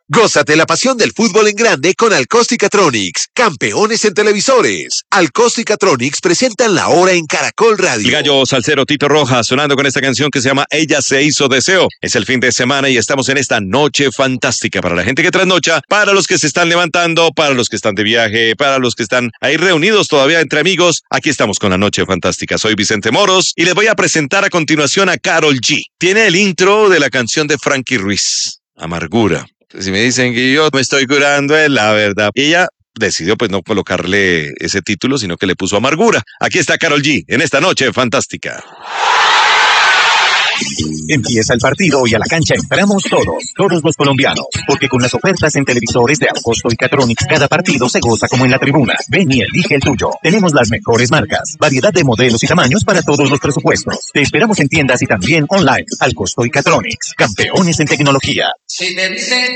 Gózate la pasión del fútbol en grande con Alcosticatronics, campeones en televisores. Alcosticatronics presentan La Hora en Caracol Radio. El gallo salsero Tito Rojas sonando con esta canción que se llama Ella se hizo deseo. Es el fin de semana y estamos en esta noche fantástica para la gente que trasnocha, para los que se están levantando, para los que están de viaje, para los que están ahí reunidos todavía entre amigos. Aquí estamos con la noche fantástica. Soy Vicente Moros y les voy a presentar a continuación a Karol G. Tiene el intro de la canción de Frankie Ruiz, Amargura. Si me dicen que yo me estoy curando, es la verdad. Ella decidió pues no colocarle ese título, sino que le puso Amargura. Aquí está Karol G en esta noche fantástica. Empieza el partido y a la cancha entramos todos los colombianos, porque con las ofertas en televisores de Alcosticatronics cada partido se goza como en la tribuna. Ven y elige el tuyo. Tenemos las mejores marcas, variedad de modelos y tamaños para todos los presupuestos. Te esperamos en tiendas y también online. Alcosticatronics, campeones en tecnología. Si te dicen